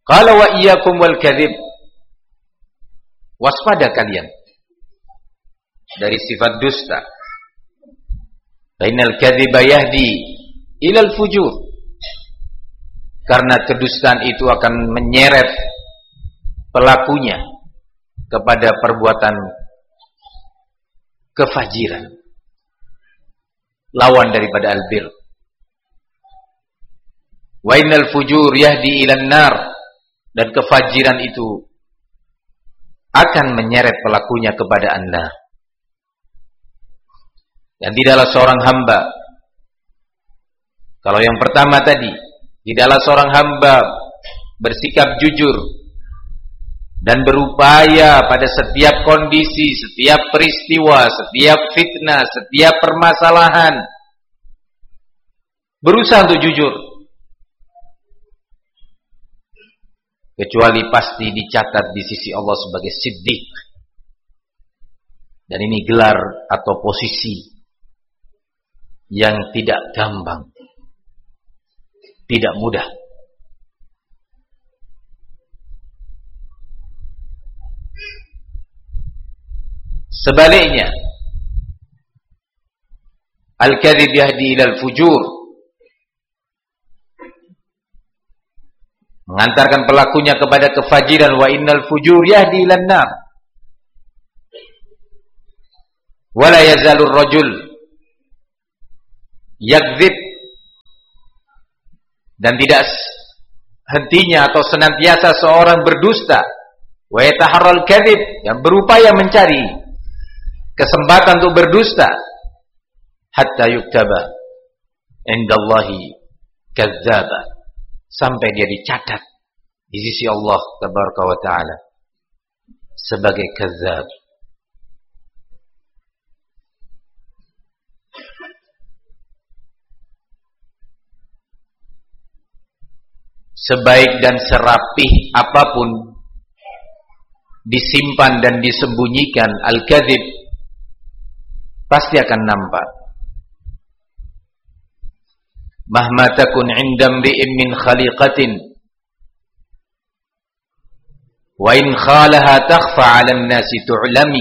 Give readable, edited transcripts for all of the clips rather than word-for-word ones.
Qala wa iyyakum wal kadzib. Waspada kalian dari sifat dusta. Innal kadziba yahdi ilal fujur. Karena kedustaan itu akan menyeret pelakunya kepada perbuatan kefajiran. Lawan daripada albir. Wa innal fujur yahdi ilan nar. Dan kefajiran itu akan menyeret pelakunya kepada an-nar. Dan tidaklah seorang hamba, kalau yang pertama tadi, tidaklah seorang hamba bersikap jujur dan berupaya pada setiap kondisi, setiap peristiwa, setiap fitnah, setiap permasalahan, berusaha untuk jujur, kecuali pasti dicatat di sisi Allah sebagai siddiq. Dan ini gelar atau posisi yang tidak gampang, tidak mudah. Sebaliknya, al-kadzib yahdi ilal fujur, mengantarkan pelakunya kepada kefajiran. Wa innal fujur yahdi ilan nar. Wala yazalur rajul yakdzib, dan tidak hentinya atau senantiasa seorang berdusta. Wa yataharral kadzib, yang berupaya mencari kesempatan untuk berdusta. Hatta yuktaba indallahi kadzdzaba, sampai dia dicatat di sisi Allah tabaraka wa taala sebagai kadzdzab. Sebaik dan serapih apapun disimpan dan disembunyikan al-kadzib, pasti akan nampak. Mahma takun 'inda imri'in min khaliqatin wa in khalaha takhfa 'ala an-nasi tu'lami.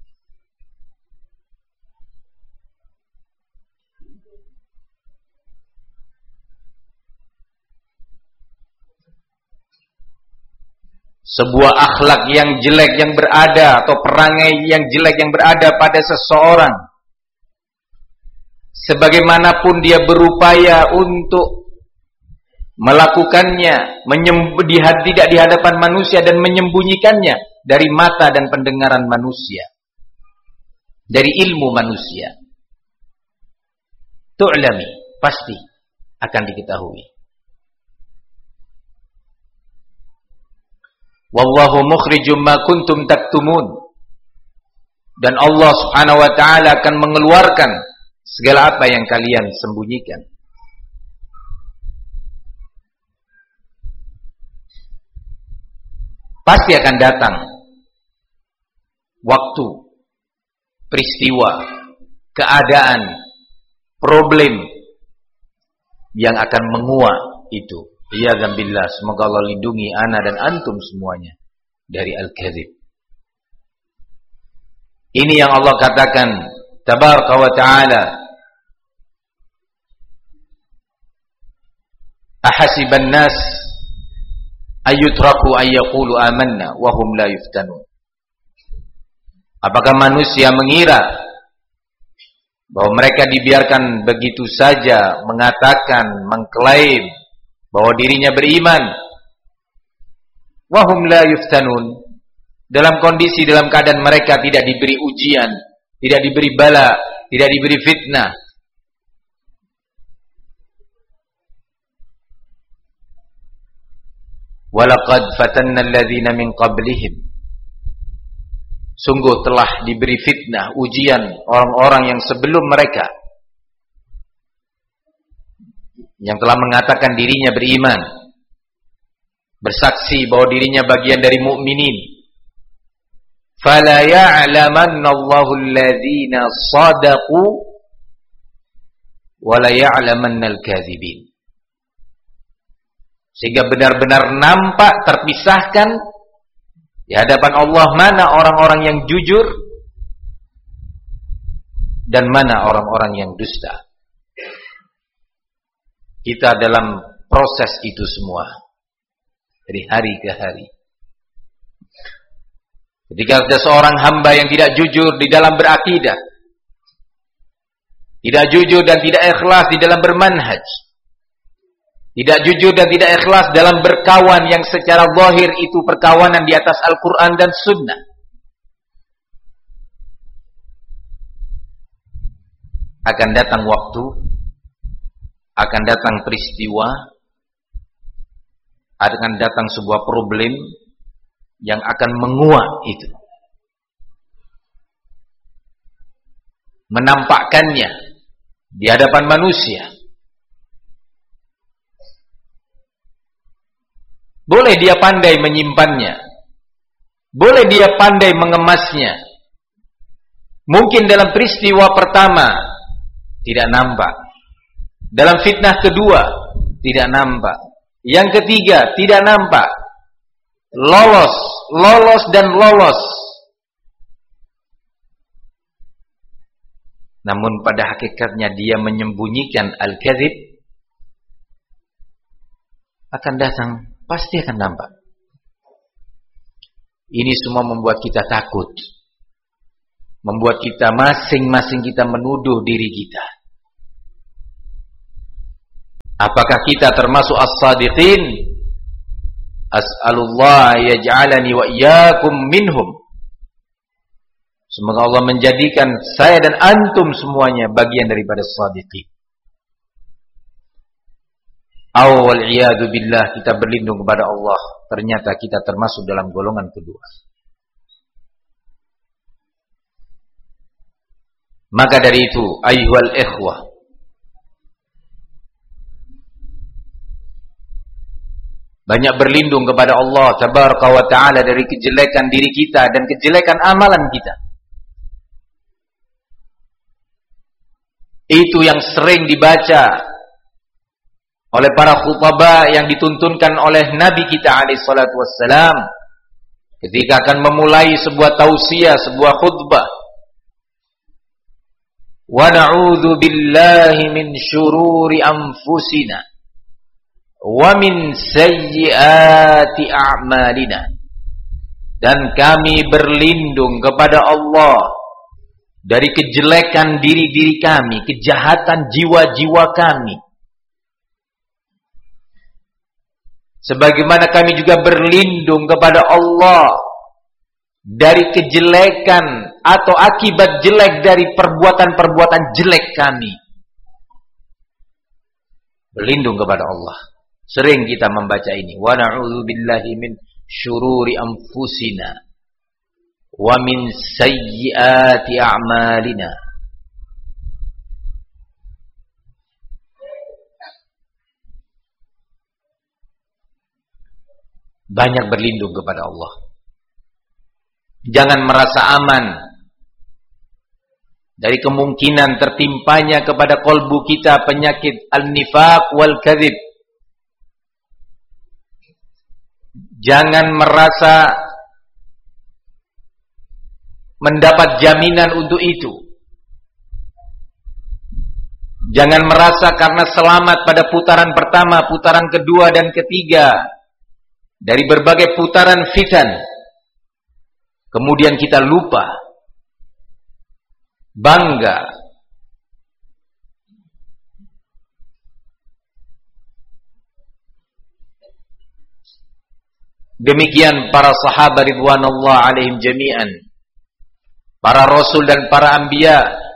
Sebuah akhlak yang jelek yang berada, atau perangai yang jelek yang berada pada seseorang, sebagaimanapun dia berupaya untuk melakukannya, tidak di hadapan manusia dan menyembunyikannya dari mata dan pendengaran manusia, dari ilmu manusia, tu'lami, pasti akan diketahui. Wallahu mukhrijum ma kuntum taktumun, dan Allah Subhanahu wa taala akan mengeluarkan segala apa yang kalian sembunyikan. Pasti akan datang waktu, peristiwa, keadaan, problem yang akan menguak itu. Iyadzabillah, semoga Allah lindungi ana dan antum semuanya dari al-kadzib. Ini yang Allah katakan tabaraka wa ta'ala, ahasiban nas ayyutraku ayyaqulu amanna wa hum la yuftanun. Apakah manusia mengira bahwa mereka dibiarkan begitu saja mengatakan, mengklaim bahwa dirinya beriman, wa hum la yuftanun, dalam kondisi, dalam keadaan mereka tidak diberi ujian, tidak diberi bala, tidak diberi fitnah. Walaqad fatanna alladhina min qablihim, sungguh telah diberi fitnah, ujian orang-orang yang sebelum mereka, yang telah mengatakan dirinya beriman, bersaksi bahwa dirinya bagian dari mukminin. Fala ya'lamanna Allahu alladhina shadaqu wa la ya'lamanna al-kadzibin. Sehingga benar-benar nampak terpisahkan di hadapan Allah mana orang-orang yang jujur dan mana orang-orang yang dusta. Kita dalam proses itu semua dari hari ke hari. Ketika ada seorang hamba yang tidak jujur di dalam berakidah, tidak jujur dan tidak ikhlas di dalam bermanhaj, tidak jujur dan tidak ikhlas dalam berkawan yang secara zahir itu perkawanan di atas Al-Quran dan Sunnah, akan datang waktu, akan datang peristiwa, akan datang sebuah problem yang akan menguak itu, menampakkannya di hadapan manusia. Boleh dia pandai menyimpannya, boleh dia pandai mengemasnya. Mungkin dalam peristiwa pertama tidak nampak, dalam fitnah kedua tidak nampak, yang ketiga tidak nampak, lolos dan lolos. Namun pada hakikatnya dia menyembunyikan al-kadzib, akan datang, pasti akan nampak. Ini semua membuat kita takut, membuat kita masing-masing kita menuduh diri kita. Apakah kita termasuk as-sadiqin? As'alullah yaj'alani wa iyyakum minhum. Semoga Allah menjadikan saya dan antum semuanya bagian daripada as-sadiqin. Wal iyadu billah, kita berlindung kepada Allah, ternyata kita termasuk dalam golongan kedua. Maka dari itu, ayyuhal ikhwah, banyak berlindung kepada Allah tabaraka wa ta'ala dari kejelekan diri kita dan kejelekan amalan kita. Itu yang sering dibaca oleh para khutbah yang dituntunkan oleh Nabi kita alaihi salatu wassalam ketika akan memulai sebuah tausiah, sebuah khutbah. Wa na'udzu billahi min syururi anfusina wa min sayyiati a'malina. Dan kami berlindung kepada Allah dari kejelekan diri-diri kami, kejahatan jiwa-jiwa kami. Sebagaimana kami juga berlindung kepada Allah dari kejelekan atau akibat jelek dari perbuatan-perbuatan jelek kami. Berlindung kepada Allah. Sering kita membaca ini. Wa na'udzu billahi min syururi anfusina wa min sayyiati a'malina. Banyak berlindung kepada Allah. Jangan merasa aman dari kemungkinan tertimpanya kepada kolbu kita penyakit al-nifaq wal kadzib. Jangan merasa mendapat jaminan untuk itu. Jangan merasa karena selamat pada putaran pertama, putaran kedua dan ketiga dari berbagai putaran fitan, kemudian kita lupa, bangga, demikian para sahabat ridwanullah alaihim jami'an, para rasul dan para anbiya.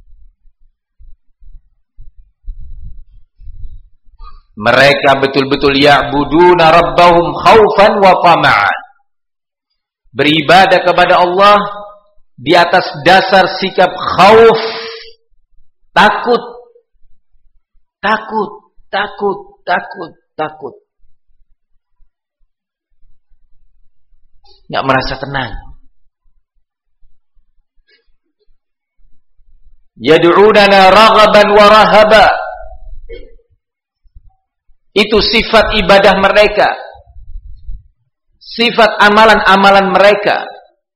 Mereka betul-betul ya'buduna rabbahum khaufan wa tama'an. Beribadah kepada Allah di atas dasar sikap khauf, takut, takut, takut, takut, takut. Enggak merasa tenang. Yad'unana raghaban wa rahaba. Itu sifat ibadah mereka, sifat amalan-amalan mereka.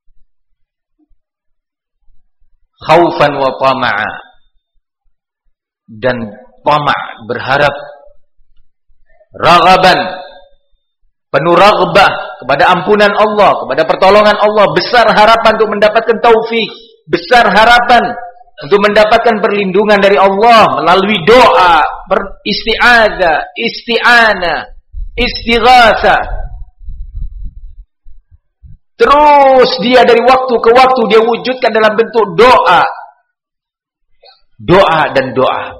Khaufan wa tama'a, dan tama', berharap. Raghaban, penuh raghbah kepada ampunan Allah, kepada pertolongan Allah, besar harapan untuk mendapatkan taufik, besar harapan untuk mendapatkan perlindungan dari Allah melalui doa, beristi'adzah, isti'anah, istighatsah. Terus dia dari waktu ke waktu dia wujudkan dalam bentuk doa. Doa dan doa.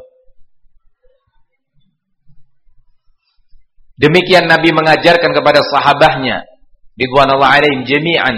Demikian Nabi mengajarkan kepada sahabatnya ridwanullah alaihim jami'an.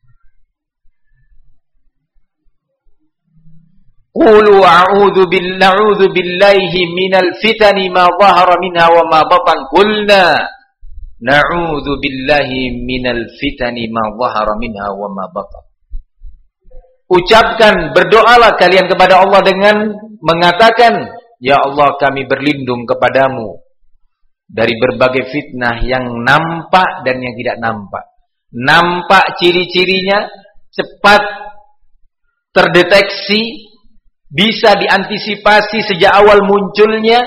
Qulu a'udzu billahi minal fitani ma dhahara minha wa ma batan. Qulna na'udzu billahi minal fitani ma dhahara minha wa ma batan. Ucapkan, berdoalah kalian kepada Allah dengan mengatakan, ya Allah, kami berlindung kepadamu dari berbagai fitnah yang nampak dan yang tidak nampak. Nampak ciri-cirinya, cepat terdeteksi, bisa diantisipasi sejak awal munculnya,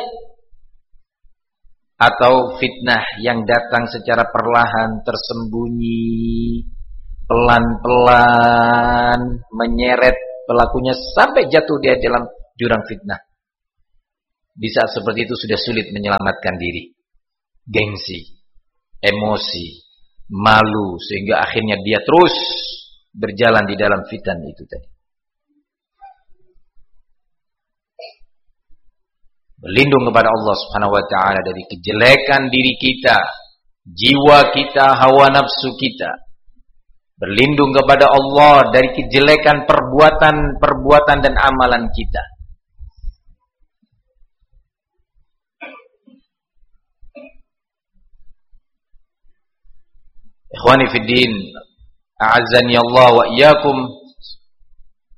atau fitnah yang datang secara perlahan, tersembunyi, pelan-pelan menyeret pelakunya sampai jatuh dia dalam jurang fitnah. Di saat seperti itu sudah sulit menyelamatkan diri. Gengsi, emosi, malu, sehingga akhirnya dia terus berjalan di dalam fitnah itu tadi. Berlindung kepada Allah Subhanahu wa taala dari kejelekan diri kita, jiwa kita, hawa nafsu kita. Berlindung kepada Allah dari kejelekan perbuatan dan amalan kita. Ikhwani fid din, a'azzani Allah wa iyyakum.